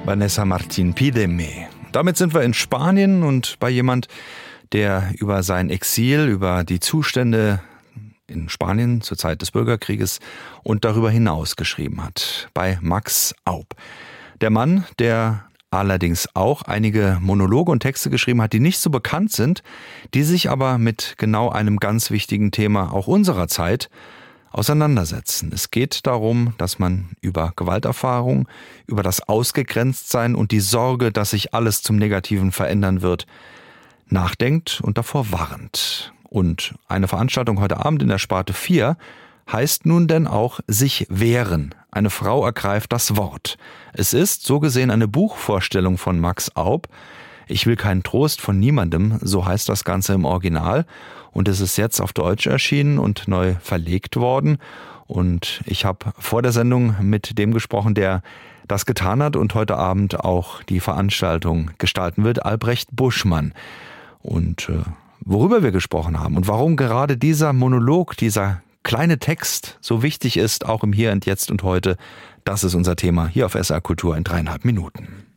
Vanessa Martín Pídeme. Damit sind wir in Spanien und bei jemand, der über sein Exil, über die Zustände in Spanien zur Zeit des Bürgerkrieges und darüber hinaus geschrieben hat, bei Max Aub. Der Mann, der allerdings auch einige Monologe und Texte geschrieben hat, die nicht so bekannt sind, die sich aber mit genau einem ganz wichtigen Thema auch unserer Zeit auseinandersetzen. Es geht darum, dass man über Gewalterfahrung, über das Ausgegrenztsein und die Sorge, dass sich alles zum Negativen verändern wird, nachdenkt und davor warnt. Und eine Veranstaltung heute Abend in der Sparte 4 heißt nun denn auch sich wehren. Eine Frau ergreift das Wort. Es ist so gesehen eine Buchvorstellung von Max Aub. Ich will keinen Trost von niemandem, so heißt das Ganze im Original. Und es ist jetzt auf Deutsch erschienen und neu verlegt worden. Und ich habe vor der Sendung mit dem gesprochen, der das getan hat und heute Abend auch die Veranstaltung gestalten wird, Albrecht Buschmann. Und worüber wir gesprochen haben und warum gerade dieser Monolog, dieser kleine Text so wichtig ist, auch im Hier und Jetzt und Heute, das ist unser Thema hier auf SR Kultur in 3,5 Minuten.